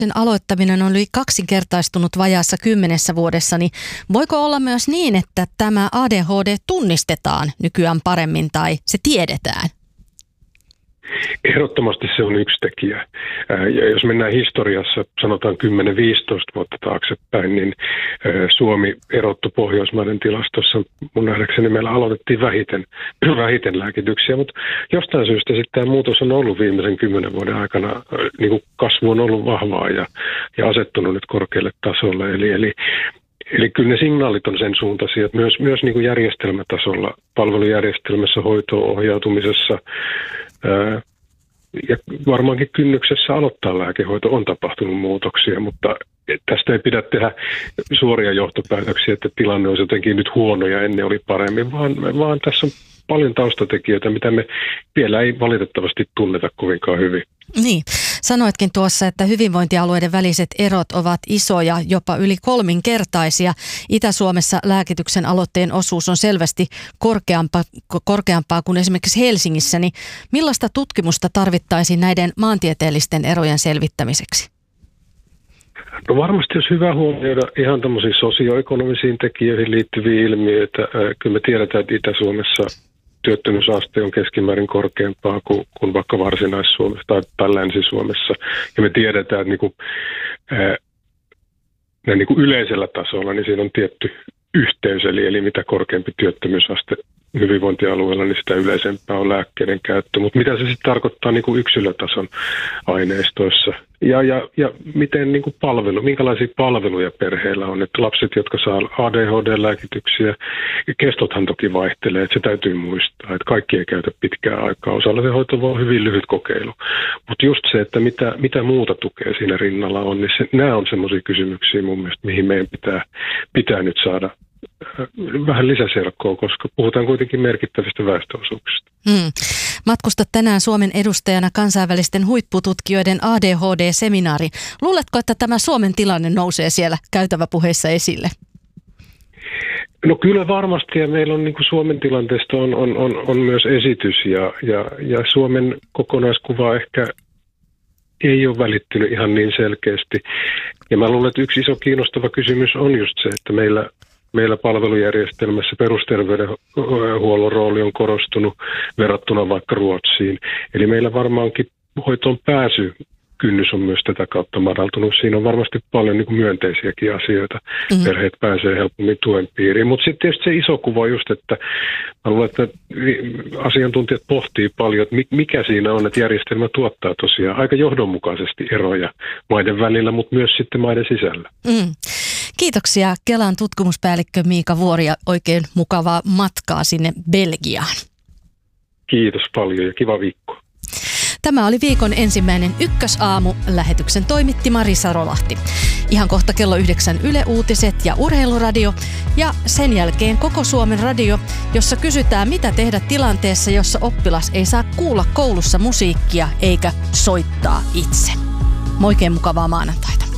aloittaminen on yli kaksinkertaistunut vajaassa 10 vuodessa, niin voiko olla myös niin, että tämä ADHD tunnistetaan nykyään paremmin tai se tiedetään? Ehdottomasti se on yksi tekijä. Ja jos mennään historiassa, sanotaan 10-15 vuotta taaksepäin, niin Suomi erottui Pohjoismaiden tilastossa. Mun nähdäkseni meillä aloitettiin vähiten lääkityksiä, mutta jostain syystä sitten tämä muutos on ollut viimeisen 10 vuoden aikana, niin kuin kasvu on ollut vahvaa ja asettunut nyt korkealle tasolle. Eli kyllä ne signaalit on sen suuntaisia, että myös niin kuin järjestelmätasolla, palvelujärjestelmässä, hoitoon ohjautumisessa ja varmaankin kynnyksessä aloittaa lääkehoito on tapahtunut muutoksia, mutta tästä ei pidä tehdä suoria johtopäätöksiä, että tilanne on jotenkin nyt huono ja ennen oli paremmin, vaan tässä on paljon taustatekijöitä, mitä me vielä ei valitettavasti tunneta kovinkaan hyvin. Niin, sanoitkin tuossa, että hyvinvointialueiden väliset erot ovat isoja, jopa yli 3-kertaisia. Itä-Suomessa lääkityksen aloitteen osuus on selvästi korkeampaa kuin esimerkiksi Helsingissä. Niin millaista tutkimusta tarvittaisiin näiden maantieteellisten erojen selvittämiseksi? No varmasti olisi hyvä huomioida ihan tämmöisiin sosioekonomisiin tekijöihin liittyviä ilmiöitä. Kyllä me tiedetään, että Itä-Suomessa työttömyysaste on keskimäärin korkeampaa kuin vaikka Varsinais-Suomessa tai Länsi-Suomessa. Ja me tiedetään, että niin kuin yleisellä tasolla niin siinä on tietty yhteys, eli mitä korkeampi työttömyysaste hyvinvointialueella, niin sitä yleisempää on lääkkeiden käyttö. Mutta mitä se sitten tarkoittaa niin kuin yksilötason aineistoissa? Ja miten niin kuin minkälaisia palveluja perheillä on? Että lapset, jotka saa ADHD-lääkityksiä, kestothan toki vaihtelee, että se täytyy muistaa, että kaikki ei käytä pitkää aikaa. Osalla se hoito voi hyvin lyhyt kokeilu. Mutta just se, että mitä muuta tukea siinä rinnalla on, niin nämä on semmoisia kysymyksiä mun mielestä, mihin meidän pitää nyt saada vähän lisäselkoa, koska puhutaan kuitenkin merkittävistä väestöosuuksista. Matkustat tänään Suomen edustajana kansainvälisten huippututkijoiden ADHD-seminaari. Luuletko, että tämä Suomen tilanne nousee siellä käytäväpuheissa esille? No kyllä varmasti, ja meillä on niin kuin Suomen tilanteesta on myös esitys, ja Suomen kokonaiskuva ehkä ei ole välittynyt ihan niin selkeästi. Ja mä luulen, että yksi iso kiinnostava kysymys on just se, että meillä palvelujärjestelmässä perusterveydenhuollon rooli on korostunut verrattuna vaikka Ruotsiin. Eli meillä varmaankin hoitoon pääsy kynnys on myös tätä kautta madaltunut. Siinä on varmasti paljon niin kuin myönteisiäkin asioita. Perheet pääsee helpommin tuen piiriin. Mutta sitten tietysti se iso kuva just, että mä luulen, että asiantuntijat pohtii paljon, että mikä siinä on, että järjestelmä tuottaa tosiaan aika johdonmukaisesti eroja maiden välillä, mutta myös sitten maiden sisällä. Kiitoksia Kelan tutkimuspäällikkö Miika Vuori ja oikein mukavaa matkaa sinne Belgiaan. Kiitos paljon ja kiva viikko. Tämä oli viikon ensimmäinen Ykkösaamu. Lähetyksen toimitti Marisa Rolahti. Ihan kohta kello 9 Yle Uutiset ja Urheiluradio. Ja sen jälkeen Koko Suomen radio, jossa kysytään, mitä tehdä tilanteessa, jossa oppilas ei saa kuulla koulussa musiikkia eikä soittaa itse. Oikein mukavaa maanantaita.